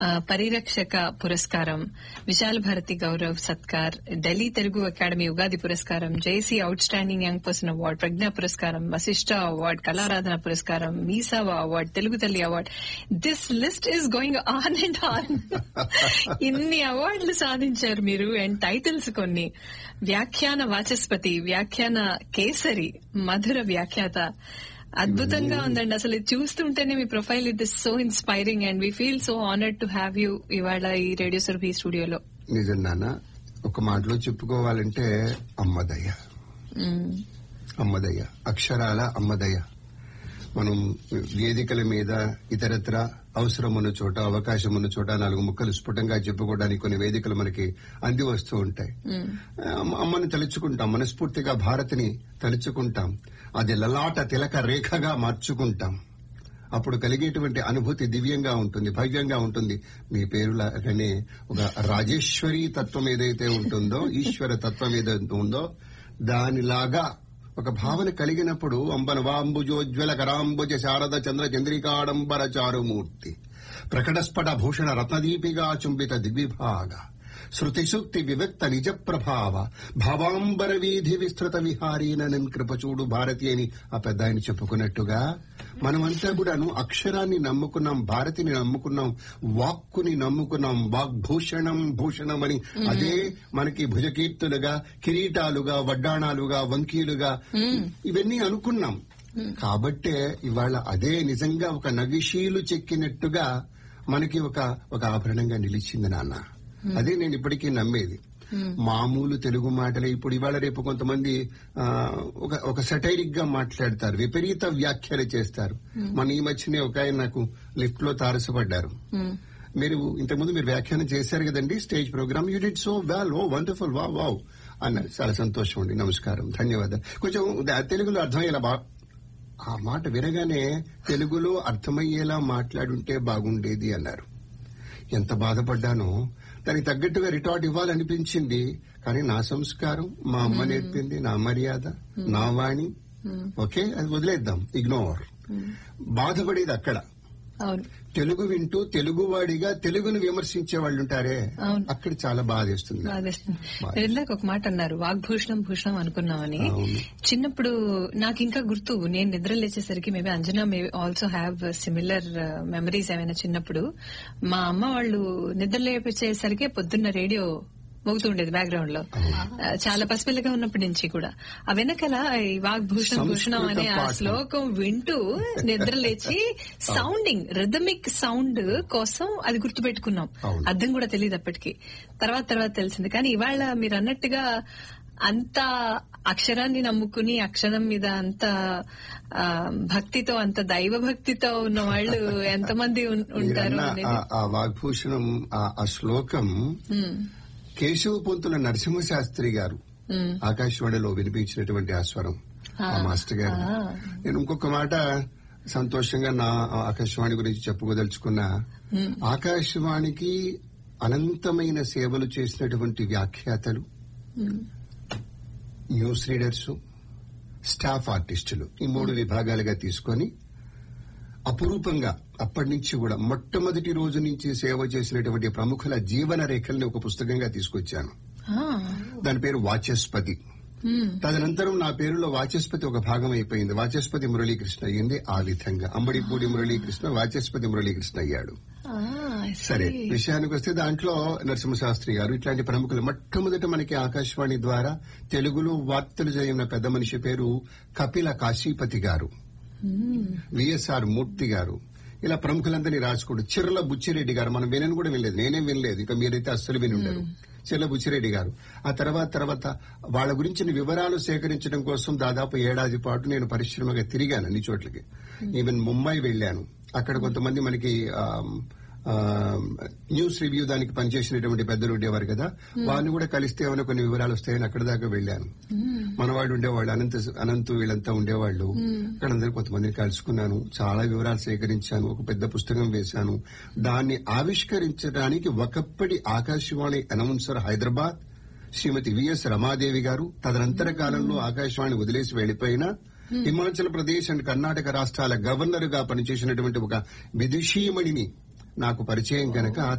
పరిరక్షక పురస్కారం, విశాల భారతి గౌరవ్ సత్కార్, ఢిల్లీ తెలుగు అకాడమీ ఉగాది పురస్కారం, జేసీ out standing young person award, ప్రజ్ఞా పురస్కారం, వశిష్ఠ అవార్డు, కళారాధన పురస్కారం, మీసావా అవార్డు, తెలుగు తల్లి award. This list is going on and on. ఇన్ని అవార్డులు సాధించారు మీరు. అండ్ టైటిల్స్ కొన్ని: వ్యాఖ్యాన వాచస్పతి, వ్యాఖ్యాన కేసరి, మధుర వ్యాఖ్యాత. అద్భుతంగా ఉందండి. అసలు చూస్తుంటేనే మీ profile it is so inspiring and we feel so honoured to have you ఇవాళ ఈ రేడియో సురభి స్టూడియోలో. నిజం నాన్న, ఒక మాటలో చెప్పుకోవాలంటే అమ్మదయ్య, అమ్మదయ్య, అక్షరాల అమ్మదయ్య. మనం వేదికల మీద ఇతరత్ర అవసరం ఉన్న చోట, అవకాశం ఉన్న చోట 4 ముక్కలు స్ఫుటంగా చెప్పుకోవడానికి కొన్ని వేదికలు మనకి అంది వస్తూ ఉంటాయి. అమ్మని తలుచుకుంటాం, మనస్ఫూర్తిగా భారతిని తలుచుకుంటాం, అది లలాట తిలక రేఖగా మార్చుకుంటాం. అప్పుడు కలిగేటువంటి అనుభూతి దివ్యంగా ఉంటుంది, భవ్యంగా ఉంటుంది. మీ పేరులాగానే ఒక రాజేశ్వరి తత్వం ఏదైతే ఉంటుందో, ఈశ్వర తత్వం ఏదైతే ఉందో దానిలాగా ఒక భావన కలిగినప్పుడు అంబనవాంబుజోజ్వల కరాంబుజ శారద చంద్ర చంద్రికాడంబర చారుమూర్తి ప్రకటస్ఫట భూషణ రత్నదీపిగా చుంబిత దిగ్విభాగ శృతి సూక్తి వివిక్త నిజ ప్రభావ భావాంబర వీధి విస్తృత విహారీనన్ కృపచూడు భారతి అని ఆ పెద్ద ఆయన చెప్పుకున్నట్టుగా మనమంతా కూడాను అక్షరాన్ని నమ్ముకున్నాం, భారతిని నమ్ముకున్నాం, వాక్కుని నమ్ముకున్నాం. వాగ్భూషణం భూషణం అని అదే మనకి భుజకీర్తులుగా, కిరీటాలుగా, వడ్డాణాలుగా, వంకీలుగా ఇవన్నీ అనుకున్నాం. కాబట్టే ఇవాళ అదే నిజంగా ఒక నగిషీలు చెక్కినట్టుగా మనకి ఒక ఆభరణంగా నిలిచింది నాన్న. అదే నేను ఇప్పటికీ నమ్మేది. మామూలు తెలుగు మాటలే ఇప్పుడు ఇవాళ రేపు కొంతమంది ఒక సెటైరిక్ గా మాట్లాడతారు, విపరీత వ్యాఖ్యలు చేస్తారు. మన ఈ మధ్యనే ఒక ఆయన నాకు లిఫ్ట్ లో తారసపడ్డారు. మీరు ఇంతకుముందు మీరు వ్యాఖ్యానం చేశారు కదండి stage programme, you did so well, oh wonderful, wow wow అన్నారు. చాలా సంతోషం అండి, నమస్కారం, ధన్యవాదాలు. కొంచెం తెలుగులో అర్థమయ్యేలా, ఆ మాట వినగానే తెలుగులో అర్థమయ్యేలా మాట్లాడుంటే బాగుండేది అన్నారు. ఎంత బాధపడ్డానో. దానికి తగ్గట్టుగా రిటార్ట్ ఇవ్వాలనిపించింది. కానీ నా సంస్కారం, మా అమ్మ నేర్పింది, నా మర్యాద, నా వాణి, ఓకే అది వదిలేద్దాం, ఇగ్నోర్. బాధపడేది అక్కడ. తెలుగు వింటూ తెలుగువాడిగా తెలుగును విమర్శించే వాళ్ళు ఉంటారే, అక్కడ చాలా బాధేస్తుంది. ఒక మాట అన్నారు, వాగ్భూషణం భూషణం అనుకున్నామని. చిన్నప్పుడు నాకు ఇంకా గుర్తు, నేను నిద్ర లేచేసరికి maybe Anjana may also have similar memories ఏమైనా. చిన్నప్పుడు మా అమ్మ వాళ్ళు నిద్ర లేపేసరికి పొద్దున్న రేడియో మోగుతుండేది బ్యాక్గ్రౌండ్ లో, చాలా పసిపిల్లగా ఉన్నప్పటి నుంచి కూడా. ఆ వెనకాల ఈ వాగ్భూషణం భూషణం అనే ఆ శ్లోకం వింటూ నిద్ర లేచి సౌండింగ్, రిథమిక్ సౌండ్ కోసం అది గుర్తుపెట్టుకున్నాం. అర్థం కూడా తెలియదు అప్పటికి, తర్వాత తెలిసింది. కానీ ఇవాళ మీరు అన్నట్టుగా అంత అక్షరాన్ని నమ్ముకుని అక్షరం మీద అంత భక్తితో, అంత దైవ భక్తితో ఉన్న వాళ్ళు ఎంతమంది ఉంటారు. ఆ వాగ్భూషణం ఆ శ్లోకం కేశవ పొంతుల నరసింహశాస్త్రి గారు ఆకాశవాణిలో వినిపించినటువంటి ఆ స్వరం, ఆ మాస్టర్ గారు. నేను ఇంకొక మాట సంతోషంగా నా ఆకాశవాణి గురించి చెప్పుకోదలుచుకున్నా, ఆకాశవాణికి అనంతమైన సేవలు చేసినటువంటి వ్యాఖ్యాతలు, న్యూస్ రీడర్స్, స్టాఫ్ ఆర్టిస్టులు, ఈ 3 విభాగాలుగా తీసుకొని అపురూపంగా అప్పటి నుంచి కూడా మొట్టమొదటి రోజు నుంచి సేవ చేసినటువంటి ప్రముఖుల జీవన రేఖల్ని ఒక పుస్తకంగా తీసుకొచ్చాను. దాని పేరు వాచస్పతి. తదనంతరం నా పేరులో వాచస్పతి ఒక భాగం అయిపోయింది. వాచస్పతి మురళీకృష్ణ అయ్యింది. ఆ విధంగా అంబడిపూడి మురళీకృష్ణ వాచస్పతి మురళీకృష్ణ అయ్యాడు. సరే, విషయానికి వస్తే దాంట్లో నరసింహశాస్త్రి గారు, ఇట్లాంటి ప్రముఖులు. మొట్టమొదట మనకి ఆకాశవాణి ద్వారా తెలుగులో వార్తలు చదివిన పెద్ద మనిషి పేరు కపిల కాశీపతి గారు, విఎస్ఆర్ మూర్తి గారు, ఇలా ప్రముఖులందరినీ రాసుకుంటూ చిర్ల బుచ్చిరెడ్డి గారు, మనం వినని కూడా వినలేదు, నేనేం వినలేదు, ఇక మీరైతే అస్సలు విని ఉండరు. చిర్ల బుచ్చిరెడ్డి గారు. ఆ తర్వాత వాళ్ళ గురించిన వివరాలు సేకరించడం కోసం దాదాపు 1 ఏడాది పాటు నేను పరిశ్రమగా తిరిగాను అన్ని చోట్లకి. ఈవెన్ ముంబై వెళ్లాను. అక్కడ కొంతమంది మనకి న్యూస్ రివ్యూ దానికి పనిచేసినటువంటి పెద్దలు ఉండేవారు కదా, వారిని కూడా కలిస్తే ఏమైనా కొన్ని వివరాలు వస్తాయని అక్కడ దాకా వెళ్లాను. మనవాళ్ళు ఉండేవాళ్ళు, అనంతు వీళ్ళంతా ఉండేవాళ్ళు. అక్కడందరూ కొంతమందిని కలుసుకున్నాను, చాలా వివరాలు సేకరించాను, ఒక పెద్ద పుస్తకం వేశాను. దాన్ని ఆవిష్కరించడానికి ఒకప్పటి ఆకాశవాణి అనౌన్సర్ హైదరాబాద్ శ్రీమతి విఎస్ రమాదేవి గారు, తదనంతర కాలంలో ఆకాశవాణి వదిలేసి వెళ్లిపోయినా హిమాచల్ ప్రదేశ్ అండ్ కర్ణాటక రాష్ట్రాల గవర్నర్ గా పనిచేసినటువంటి ఒక విదుషీమణిని నాకు పరిచయం కనుక ఆ